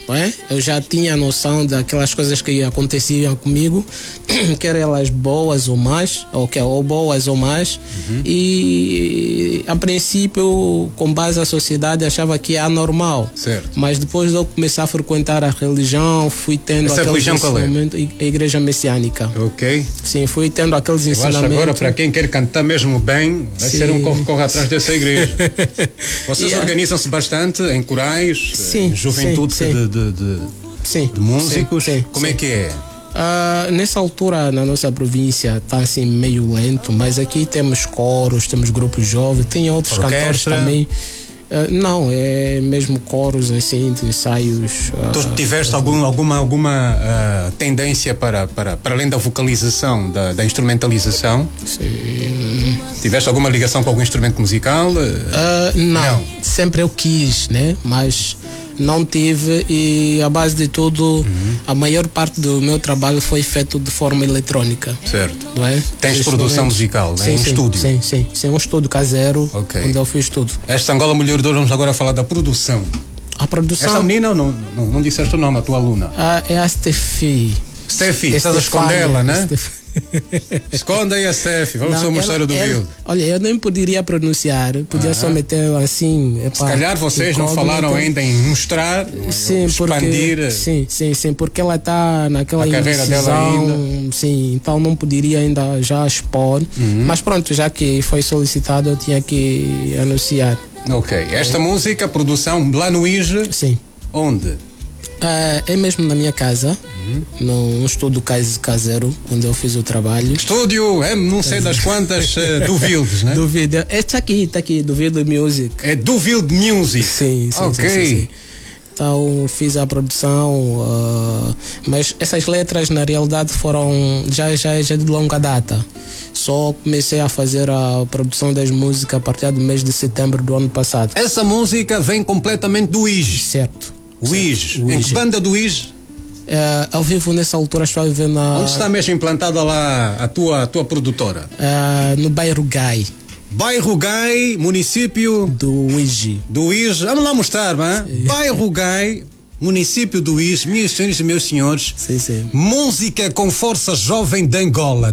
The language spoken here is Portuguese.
não é? Eu já tinha noção daquelas coisas que aconteciam comigo, quer elas boas ou más, ou boas ou más, e a princípio, com base na sociedade, achava que é anormal. Certo. Mas depois de eu começar a frequentar a religião, fui tendo essa aqueles religião qual é? a igreja messiânica. Ok. Sim, fui tendo aqueles Eu acho ensinamentos. agora, para quem quer cantar mesmo bem, vai ser um corre-corre atrás dessa igreja. Vocês organizam-se bastante em corais, em juventude de músicos. Sim. Como é que é? Nessa altura, na nossa província, está assim meio lento, mas aqui temos coros, temos grupos jovens, tem outros cantores também. Não, é mesmo coros assim, de ensaios. Tu tiveste alguma tendência para além da vocalização, da instrumentalização? Sim. Tiveste alguma ligação com algum instrumento musical? Não, sempre eu quis, né? Mas não tive, e a base de tudo, a maior parte do meu trabalho foi feito de forma eletrônica. Certo. Não é? Tens produção musical, né? Estúdio? Sim, um estúdio caseiro, onde eu fiz tudo. Esta Angola Mulher de Hoje, vamos agora falar da produção. A produção... Esta menina, não disseste o nome, a tua aluna? É a Steffi. Steffi, estás a esconder ela, né? Esconda aí a Steffi, vamos só mostrar o do vídeo. Olha, eu nem poderia pronunciar, podia só meter assim. Se calhar vocês não falaram ainda em mostrar, expandir. Sim, porque ela está naquela carreira dela ainda. Sim, então não poderia ainda já expor. Mas pronto, já que foi solicitado, eu tinha que anunciar. Ok, esta música, produção lá no IJE. Sim. Onde? É mesmo na minha casa, num estúdio caseiro, onde eu fiz o trabalho. Estúdio, não sei das quantas, Duvildes, né? Duvilde, está aqui, Duvilde Music. É Duvilde Music? Sim. Ok. Então fiz a produção, mas essas letras na realidade foram já de longa data. Só comecei a fazer a produção das músicas a partir do mês de setembro do ano passado. Essa música vem completamente do IJE? Certo. O IJE. Em que banda do IJE? Ao vivo nessa altura estou a viver na... Onde está mesmo implantada lá a tua produtora? No bairro Gai. Bairro Gai, município... Do IJE. Do IJE. Vamos lá mostrar, né? Bairro Gai, município do IJE. Minhas senhoras e meus senhores. Sim. Música com força jovem de Angola.